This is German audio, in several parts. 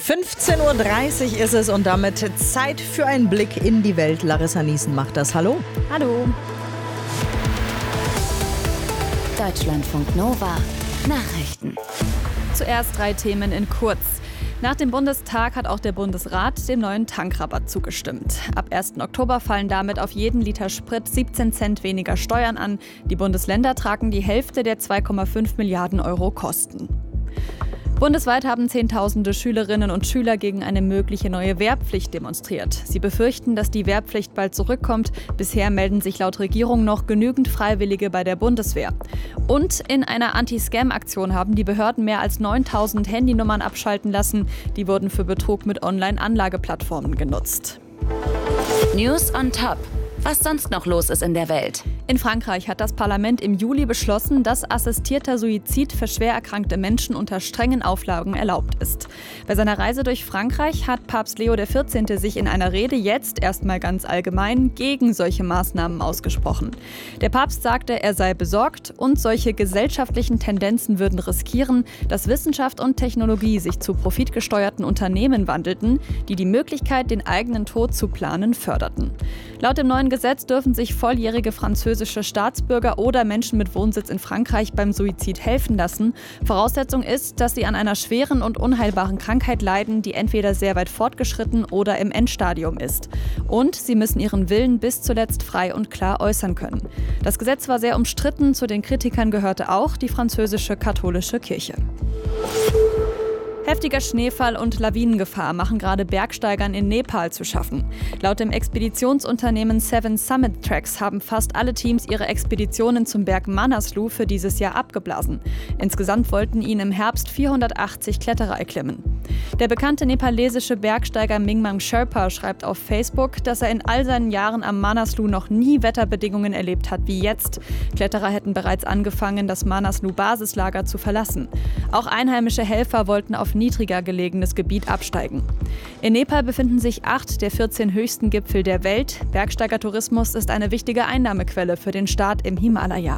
15:30 Uhr ist es und damit Zeit für einen Blick in die Welt. Larissa Niesen macht das. Hallo. Hallo. Deutschlandfunk Nova. Nachrichten. Zuerst 3 Themen in kurz. Nach dem Bundestag hat auch der Bundesrat dem neuen Tankrabatt zugestimmt. Ab 1. Oktober fallen damit auf jeden Liter Sprit 17 Cent weniger Steuern an. Die Bundesländer tragen die Hälfte der 2,5 Milliarden Euro Kosten. Bundesweit haben Zehntausende Schülerinnen und Schüler gegen eine mögliche neue Wehrpflicht demonstriert. Sie befürchten, dass die Wehrpflicht bald zurückkommt. Bisher melden sich laut Regierung noch genügend Freiwillige bei der Bundeswehr. Und in einer Anti-Scam-Aktion haben die Behörden mehr als 9.000 Handynummern abschalten lassen. Die wurden für Betrug mit Online-Anlageplattformen genutzt. News on Top. Was sonst noch los ist in der Welt. In Frankreich hat das Parlament im Juli beschlossen, dass assistierter Suizid für schwer erkrankte Menschen unter strengen Auflagen erlaubt ist. Bei seiner Reise durch Frankreich hat Papst Leo XIV. Sich in einer Rede jetzt erstmal ganz allgemein gegen solche Maßnahmen ausgesprochen. Der Papst sagte, er sei besorgt und solche gesellschaftlichen Tendenzen würden riskieren, dass Wissenschaft und Technologie sich zu profitgesteuerten Unternehmen wandelten, die die Möglichkeit, den eigenen Tod zu planen, förderten. Laut dem neuen Gesetz dürfen sich volljährige französische Staatsbürger oder Menschen mit Wohnsitz in Frankreich beim Suizid helfen lassen. Voraussetzung ist, dass sie an einer schweren und unheilbaren Krankheit leiden, die entweder sehr weit fortgeschritten oder im Endstadium ist. Und sie müssen ihren Willen bis zuletzt frei und klar äußern können. Das Gesetz war sehr umstritten. Zu den Kritikern gehörte auch die französische katholische Kirche. Heftiger Schneefall und Lawinengefahr machen gerade Bergsteigern in Nepal zu schaffen. Laut dem Expeditionsunternehmen Seven Summit Tracks haben fast alle Teams ihre Expeditionen zum Berg Manaslu für dieses Jahr abgeblasen. Insgesamt wollten ihn im Herbst 480 Kletterer erklimmen. Der bekannte nepalesische Bergsteiger Mingmang Sherpa schreibt auf Facebook, dass er in all seinen Jahren am Manaslu noch nie Wetterbedingungen erlebt hat wie jetzt. Kletterer hätten bereits angefangen, das Manaslu-Basislager zu verlassen. Auch einheimische Helfer wollten auf niedriger gelegenes Gebiet absteigen. In Nepal befinden sich 8 der 14 höchsten Gipfel der Welt. Bergsteigertourismus ist eine wichtige Einnahmequelle für den Staat im Himalaya.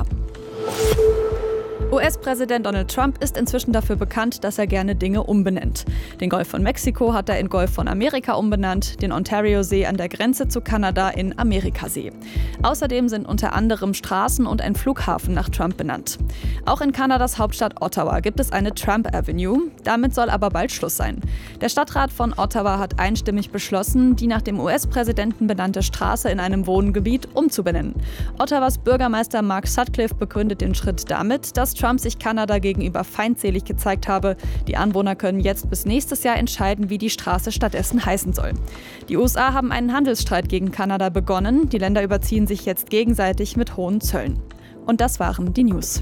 US-Präsident Donald Trump ist inzwischen dafür bekannt, dass er gerne Dinge umbenennt. Den Golf von Mexiko hat er in Golf von Amerika umbenannt, den Ontario-See an der Grenze zu Kanada in Amerikasee. Außerdem sind unter anderem Straßen und ein Flughafen nach Trump benannt. Auch in Kanadas Hauptstadt Ottawa gibt es eine Trump Avenue. Damit soll aber bald Schluss sein. Der Stadtrat von Ottawa hat einstimmig beschlossen, die nach dem US-Präsidenten benannte Straße in einem Wohngebiet umzubenennen. Ottawas Bürgermeister Mark Sutcliffe begründet den Schritt damit, dass Trump sich Kanada gegenüber feindselig gezeigt habe. Die Anwohner können jetzt bis nächstes Jahr entscheiden, wie die Straße stattdessen heißen soll. Die USA haben einen Handelsstreit gegen Kanada begonnen. Die Länder überziehen sich jetzt gegenseitig mit hohen Zöllen. Und das waren die News.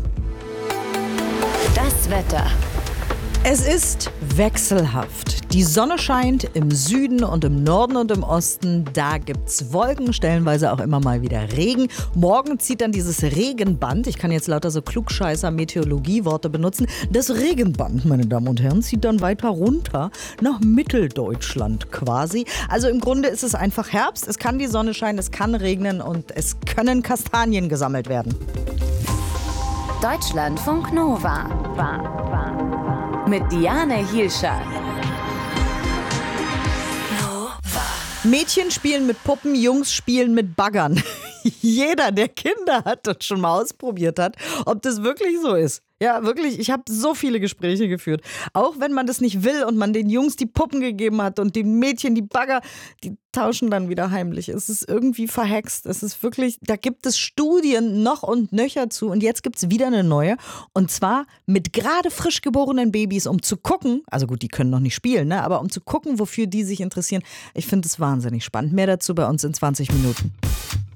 Das Wetter. Es ist wechselhaft. Die Sonne scheint im Süden und im Norden und im Osten. Da gibt's Wolken, stellenweise auch immer mal wieder Regen. Morgen zieht dann dieses Regenband, ich kann jetzt lauter so klugscheißer Meteorologieworte benutzen, das Regenband, meine Damen und Herren, zieht dann weiter runter nach Mitteldeutschland quasi. Also im Grunde ist es einfach Herbst, es kann die Sonne scheinen, es kann regnen und es können Kastanien gesammelt werden. Deutschlandfunk Nova. Mit Diane Hielscher. Mädchen spielen mit Puppen, Jungs spielen mit Baggern. Jeder, der Kinder hat und schon mal ausprobiert hat, ob das wirklich so ist. Ja, wirklich, ich habe so viele Gespräche geführt. Auch wenn man das nicht will und man den Jungs die Puppen gegeben hat und den Mädchen die Bagger, die tauschen dann wieder heimlich. Es ist irgendwie verhext. Es ist wirklich, da gibt es Studien noch und nöcher zu. Und jetzt gibt es wieder eine neue. Und zwar mit gerade frisch geborenen Babys, um zu gucken, also gut, die können noch nicht spielen, ne, aber um zu gucken, wofür die sich interessieren. Ich finde es wahnsinnig spannend. Mehr dazu bei uns in 20 Minuten.